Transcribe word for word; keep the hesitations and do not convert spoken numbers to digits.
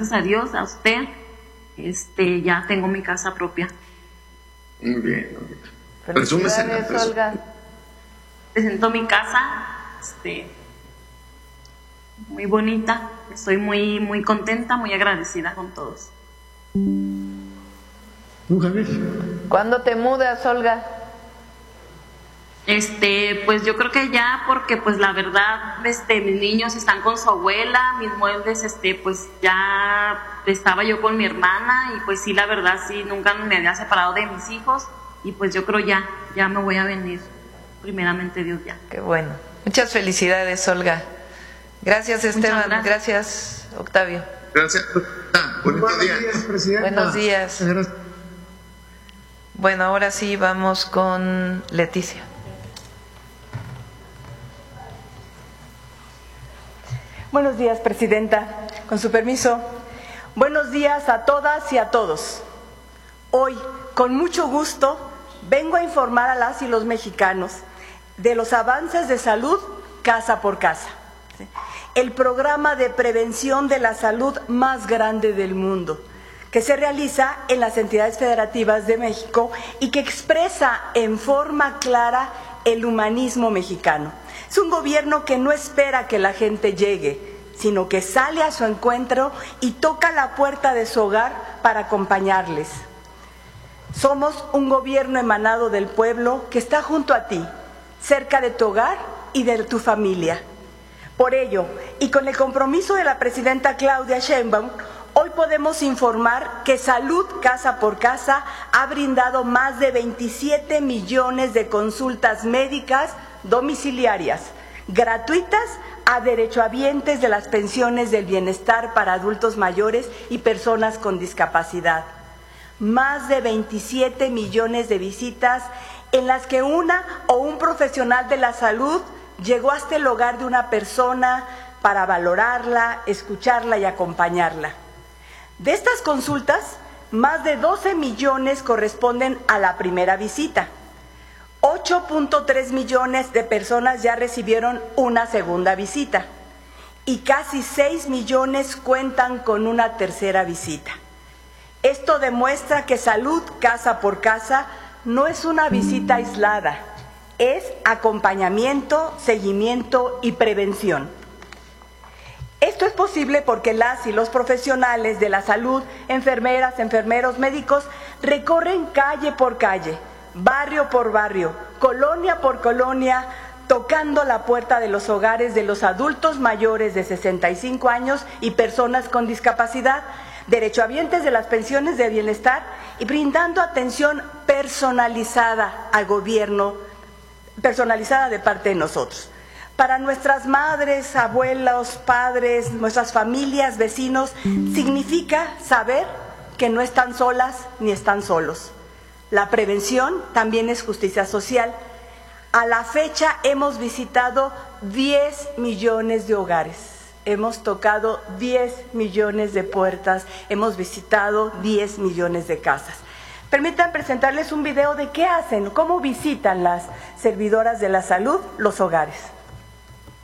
gracias a Dios, a usted, este, ya tengo mi casa propia. Muy bien, presúmesela. Olga. Presento mi casa, este, muy bonita, estoy muy, muy contenta, muy agradecida con todos. ¿Cuándo te mudas, Olga? Este, pues yo creo que ya, porque pues la verdad, este, mis niños están con su abuela, mis muebles, este, pues ya estaba yo con mi hermana y pues sí, la verdad, sí, nunca me había separado de mis hijos y pues yo creo ya, ya me voy a venir, primeramente Dios ya. Qué bueno. Muchas felicidades, Olga. Gracias, Esteban. Gracias. gracias, Octavio. Gracias. Ah, buenos días, Presidenta. Buenos días. Bueno, ahora sí vamos con Leticia. Buenos días, Presidenta. Con su permiso. Buenos días a todas y a todos. Hoy, con mucho gusto, vengo a informar a las y los mexicanos de los avances de salud casa por casa. El programa de prevención de la salud más grande del mundo, que se realiza en las entidades federativas de México y que expresa en forma clara el humanismo mexicano. Es un gobierno que no espera que la gente llegue, sino que sale a su encuentro y toca la puerta de su hogar para acompañarles. Somos un gobierno emanado del pueblo que está junto a ti, cerca de tu hogar y de tu familia. Por ello, y con el compromiso de la presidenta Claudia Sheinbaum, hoy podemos informar que Salud Casa por Casa ha brindado más de veintisiete millones de consultas médicas domiciliarias, gratuitas a derechohabientes de las pensiones del bienestar para adultos mayores y personas con discapacidad. Más de veintisiete millones de visitas en las que una o un profesional de la salud llegó hasta el hogar de una persona para valorarla, escucharla y acompañarla. De estas consultas, más de doce millones corresponden a la primera visita. ocho punto tres millones de personas ya recibieron una segunda visita y casi seis millones cuentan con una tercera visita. Esto demuestra que Salud Casa por Casa no es una visita aislada, es acompañamiento, seguimiento y prevención. Esto es posible porque las y los profesionales de la salud, enfermeras, enfermeros, médicos, recorren calle por calle, barrio por barrio, colonia por colonia, tocando la puerta de los hogares de los adultos mayores de sesenta y cinco años y personas con discapacidad, derechohabientes de las pensiones de bienestar y brindando atención personalizada al gobierno, personalizada de parte de nosotros. Para nuestras madres, abuelos, padres, nuestras familias, vecinos, significa saber que no están solas ni están solos. La prevención también es justicia social. A la fecha hemos visitado diez millones de hogares, hemos tocado diez millones de puertas, hemos visitado diez millones de casas. Permitan presentarles un video de qué hacen, cómo visitan las servidoras de la salud los hogares.